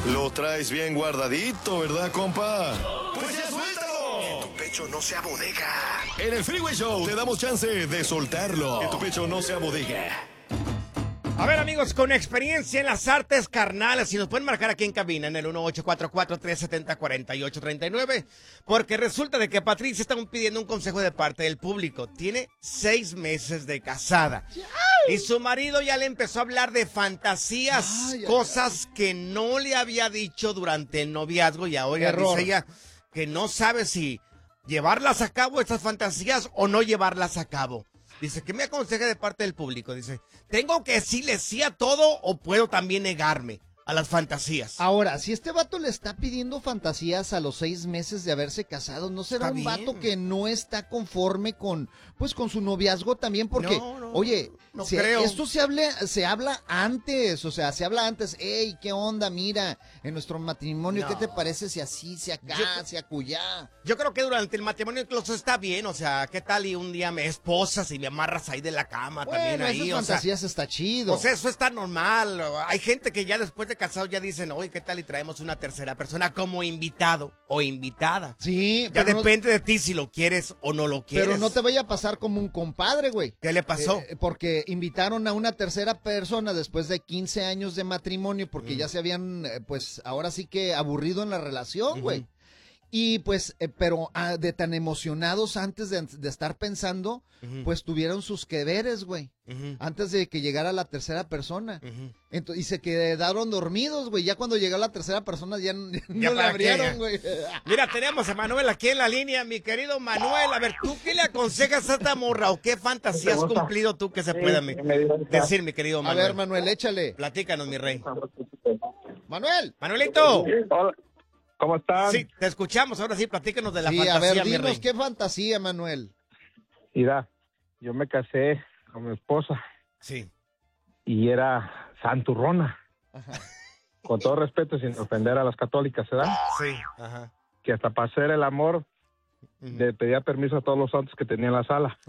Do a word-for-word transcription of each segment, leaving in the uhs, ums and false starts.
Lo traes bien guardadito, ¿verdad, compa? ¡Pues ya suéltalo! Que tu pecho no sea bodega. En el Freeway Show te damos chance de soltarlo. Que tu pecho no sea bodega. A ver, amigos, con experiencia en las artes carnales, si nos pueden marcar aquí en cabina en el uno ocho cuatro cuatro, tres siete cero, cuatro ocho tres nueve, porque resulta de que Patricia está pidiendo un consejo de parte del público. Tiene seis meses de casada y su marido ya le empezó a hablar de fantasías, ay, cosas ay, ay. que no le había dicho durante el noviazgo, y ahora Error. dice ella que no sabe si llevarlas a cabo estas fantasías o no llevarlas a cabo. Dice, ¿qué me aconseja de parte del público? Dice, ¿tengo que decirle sí a todo o puedo también negarme a las fantasías? Ahora, si este vato le está pidiendo fantasías a los seis meses de haberse casado, ¿no será está un bien. vato que no está conforme con, pues, con su noviazgo también? Porque, no, no, oye, no si creo. esto se, hable, se habla antes, o sea, se habla antes, hey, ¿qué onda? Mira, en nuestro matrimonio, no. ¿qué te parece si así, si acá, yo, si acullá? Yo creo que durante el matrimonio incluso está bien, o sea, ¿qué tal y un día me esposas y me amarras ahí de la cama bueno, también ahí? Esas o fantasías sea, está chido. O sea, eso está normal. Hay gente que ya después de casado ya dicen, oye, ¿qué tal y traemos una tercera persona como invitado o invitada? Sí, ya pero depende no, de ti si lo quieres o no lo quieres. Pero no te vaya a pasar como un compadre, güey. ¿Qué le pasó? Eh, porque invitaron a una tercera persona después de quince años de matrimonio porque mm. ya se habían, pues, ahora sí que aburrido en la relación, güey. Uh-huh. Y pues, eh, pero ah, de tan emocionados antes de, de estar pensando, uh-huh. pues tuvieron sus que veres, güey. Uh-huh. Antes de que llegara la tercera persona. Uh-huh. Entonces, y se quedaron dormidos, güey. Ya cuando llegó la tercera persona ya, ya, ya no le abrieron, güey. Mira, tenemos a Manuel aquí en la línea, mi querido Manuel. A ver, ¿tú qué le aconsejas a esta morra o qué fantasía has cumplido tú que se sí, pueda mi, decir, mi querido Manuel? A ver, Manuel, échale. Platícanos, mi rey. Manuel. Manuelito. Hola. ¿Cómo están? Sí, te escuchamos. Ahora sí, platícanos de la sí, fantasía, a ver, mi dinos rey. qué fantasía, Manuel. Mira, yo me casé con mi esposa. Sí. Y era santurrona. Ajá. Con todo respeto, sin ofender a las católicas, ¿verdad? Sí, ajá. Que hasta para hacer el amor uh-huh. le pedía permiso a todos los santos que tenía en la sala.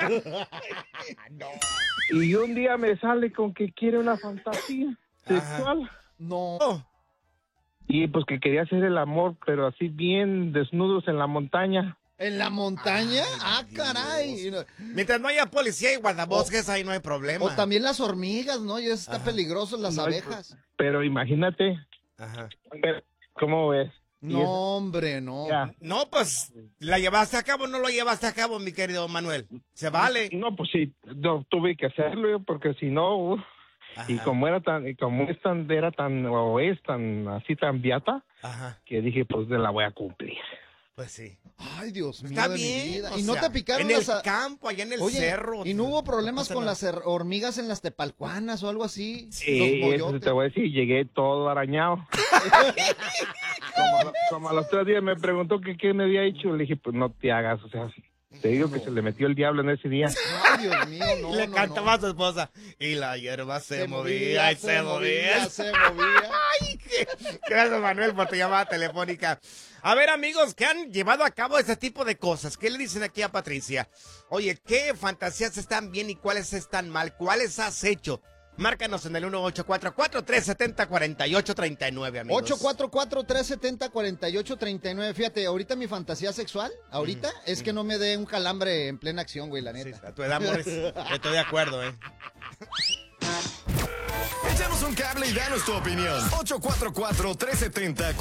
No. Y un día me sale con que quiere una fantasía sexual. No. Y pues que quería hacer el amor, pero así bien desnudos en la montaña. ¿En la montaña? Ay, ah, caray. Dios. Mientras no haya policía y guardabosques, o, ahí no hay problema. O también las hormigas, ¿no? Y eso está Ajá. peligroso, las no, abejas. Pero imagínate. Ajá. ¿Cómo ves? No, hombre, no. Ya. No, pues, ¿la llevaste a cabo o no lo llevaste a cabo, mi querido Manuel? ¿Se vale? No, pues sí, no, tuve que hacerlo, porque si no... Uh, Ajá. Y como era tan, y como es tan, era tan, o es tan, así tan beata, Ajá. que dije, pues de la voy a cumplir. Pues sí. Ay, Dios mío. Está de bien. Mi vida. Y no sea, te picaron en las... el campo, allá en el Oye, cerro. ¿y no hubo problemas no con nada. las hormigas en las tepalcuanas o algo así? Sí, eso te voy a decir, llegué todo arañado. como, como a los tres días me preguntó que qué me había hecho, le dije, pues no te hagas, o sea... Te digo que se le metió el diablo en ese día. Ay, Dios mío, no, Le no, cantaba no. a su esposa. Y la hierba se, se movía, y se, se movía. movía. Se movía. Ay, qué... Gracias, Manuel, por tu llamada telefónica. A ver, amigos, ¿qué han llevado a cabo ese tipo de cosas? ¿Qué le dicen aquí a Patricia? Oye, ¿qué fantasías están bien y cuáles están mal? ¿Cuáles has hecho? Márcanos en el uno ocho cuatro cuatro, tres siete cero, cuatro ocho tres nueve, amigos. ocho cuatro cuatro, tres siete cero, cuatro ocho tres nueve. Fíjate, ahorita mi fantasía sexual, ahorita, mm, es mm. que no me dé un calambre en plena acción, güey, la neta. Sí, a tu edad, amores, estoy de acuerdo, ¿eh? Échanos un cable y danos tu opinión. ocho cuatro cuatro, tres siete cero,